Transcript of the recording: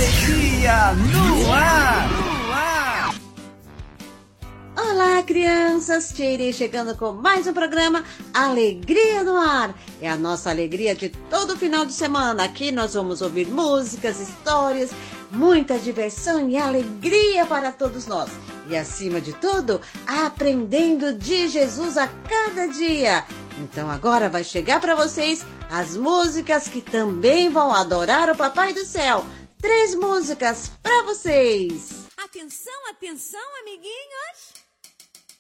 Alegria no ar. Olá, crianças! Tirei chegando com mais um programa Alegria no Ar. É a nossa alegria de todo final de semana. Aqui nós vamos ouvir músicas, histórias, muita diversão e alegria para todos nós. E acima de tudo, aprendendo de Jesus a cada dia. Então agora vai chegar para vocês as músicas que também vão adorar o Papai do Céu. 3 músicas para vocês. Atenção, atenção, amiguinhos!